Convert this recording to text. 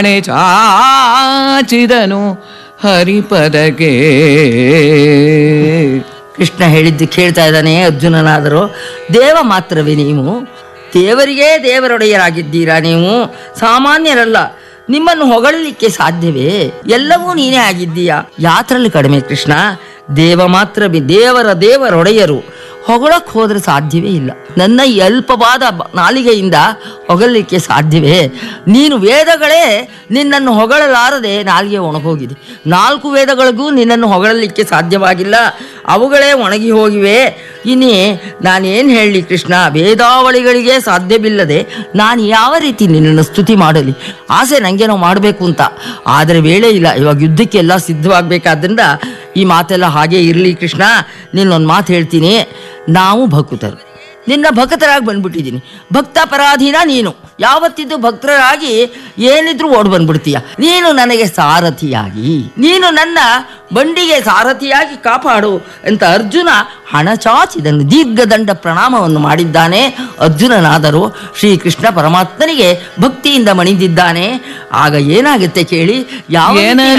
ಚಾಚಿದನು ಹರಿಪದಗೆ. ಕೃಷ್ಣ ಹೇಳಿದ್ದು ಕೇಳ್ತಾ ಇದ್ದಾನೆ ಅರ್ಜುನನಾದರೂ. ದೇವ ಮಾತ್ರವೇ ನೀವು? ದೇವರಿಗೇ ದೇವರೊಡೆಯರಾಗಿದ್ದೀರಾ ನೀವು, ಸಾಮಾನ್ಯರಲ್ಲ. ನಿಮ್ಮನ್ನು ಹೊಗಳಲಿಕ್ಕೆ ಸಾಧ್ಯವೇ? ಎಲ್ಲವೂ ನೀನೇ ಆಗಿದ್ದೀಯಾ. ಯಾತ್ರಲ್ಲಿ ಕಡಿಮೆ ಕೃಷ್ಣ? ದೇವ ಮಾತ್ರವೇ, ದೇವರೊಡೆಯರು. ಹೊಗಳಕ್ಕೆ ಹೋದರೆ ಸಾಧ್ಯವೇ ಇಲ್ಲ. ನನ್ನ ಈ ಅಲ್ಪವಾದ ನಾಲಿಗೆಯಿಂದ ಹೊಗಳಲಿಕ್ಕೆ ಸಾಧ್ಯವೇ? ನೀನು ವೇದಗಳೇ ನಿನ್ನನ್ನು ಹೊಗಳಲಾರದೆ ನಾಲಿಗೆ ಒಣಗೋಗಿದೆ. 4 ವೇದಗಳಿಗೂ ನಿನ್ನನ್ನು ಹೊಗಳಲಿಕ್ಕೆ ಸಾಧ್ಯವಾಗಿಲ್ಲ, ಅವುಗಳೇ ಒಣಗಿ ಹೋಗಿವೆ. ಇನ್ನೇ ನಾನೇನು ಹೇಳಲಿ ಕೃಷ್ಣ? ವೇದಾವಳಿಗಳಿಗೆ ಸಾಧ್ಯವಿಲ್ಲದೆ ನಾನು ಯಾವ ರೀತಿ ನಿನ್ನನ್ನು ಸ್ತುತಿ ಮಾಡಲಿ? ಆಸೆ ನನಗೇನೋ ಮಾಡಬೇಕು ಅಂತ, ಆದರೆ ವೇಳೆ ಇಲ್ಲ. ಇವಾಗ ಯುದ್ಧಕ್ಕೆಲ್ಲ ಸಿದ್ಧವಾಗಬೇಕಾದ್ರಿಂದ ಈ ಮಾತೆಲ್ಲ ಹಾಗೇ ಇರಲಿ ಕೃಷ್ಣ. ನಿನ್ನೊಂದು ಮಾತು ಹೇಳ್ತೀನಿ. ನಾವು ಭಕ್ತರು, ನಿನ್ನ ಭಕ್ತರಾಗಿ ಬಂದ್ಬಿಟ್ಟಿದ್ದೀನಿ. ಭಕ್ತಾಪರಾಧೀನ ನೀನು. ಯಾವತ್ತಿದ್ದು ಭಕ್ತರಾಗಿ ಏನಿದ್ರು ಓಡ್ ಬಂದ್ಬಿಡ್ತೀಯ. ನೀನು ನನಗೆ ಸಾರಥಿಯಾಗಿ, ನೀನು ನನ್ನ ಬಂಡಿಗೆ ಸಾರಥಿಯಾಗಿ ಕಾಪಾಡು ಅಂತ ಅರ್ಜುನ ಹಣಚಾಚಿದನು, ದೀರ್ಘದಂಡ ಪ್ರಣಾಮವನ್ನು ಮಾಡಿದ್ದಾನೆ. ಅರ್ಜುನನಾದರೂ ಶ್ರೀಕೃಷ್ಣ ಪರಮಾತ್ಮನಿಗೆ ಭಕ್ತಿಯಿಂದ ಮಣಿದಿದ್ದಾನೆ. ಆಗ ಏನಾಗುತ್ತೆ ಕೇಳಿ? ಯಾವ